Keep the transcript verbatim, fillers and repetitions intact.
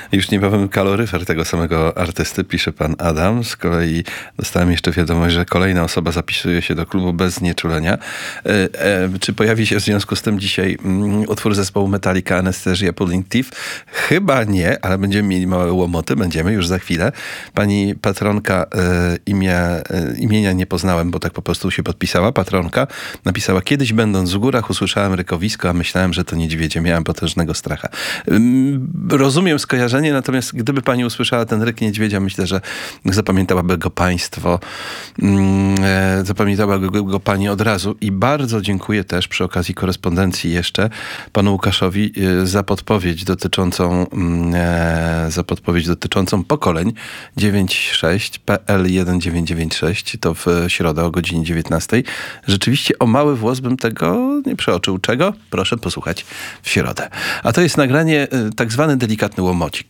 Już niebawem kaloryfer tego samego artysty, pisze pan Adam. Z kolei dostałem jeszcze wiadomość, że kolejna osoba zapisuje się do klubu bez znieczulenia. E, e, czy pojawi się w związku z tym dzisiaj mm, utwór zespołu Metallica Anesthesia Pulling Teeth? Chyba nie, ale będziemy mieli małe łomoty. Będziemy już za chwilę. Pani patronka e, imię, e, imienia nie poznałem, bo tak po prostu się podpisała. Patronka napisała: kiedyś będąc w górach usłyszałem rykowisko, a myślałem, że to niedźwiedzie. Miałem potężnego stracha. Rozumiem skojarzenie, natomiast gdyby pani usłyszała ten ryk niedźwiedzia, myślę, że zapamiętałaby go państwo, e, zapamiętałaby go, go pani od razu. I bardzo dziękuję też przy okazji korespondencji jeszcze panu Łukaszowi e, za podpowiedź dotyczącą e, za podpowiedź dotyczącą pokoleń dziewięć sześć P L jeden dziewięć dziewięć sześć. To w środę o godzinie dziewiętnastej. Rzeczywiście o mały włos bym tego nie przeoczył. Czego? Proszę posłuchać w środę. A to jest nagranie, tak zwany delikatny łomocik.